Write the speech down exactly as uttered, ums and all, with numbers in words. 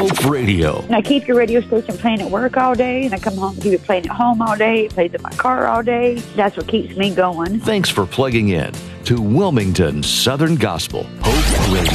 Hope Radio. And I keep your radio station playing at work all day, and I come home and keep it playing at home all day. It plays in my car all day. That's what keeps me going. Thanks for plugging in to Wilmington Southern Gospel Hope Radio.